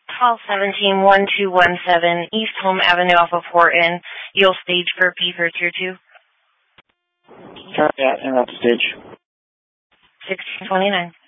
Call 17-1217 East Home Avenue off of Horton. You'll stage for P for Tier 2. Yeah, and that's stage. 1629.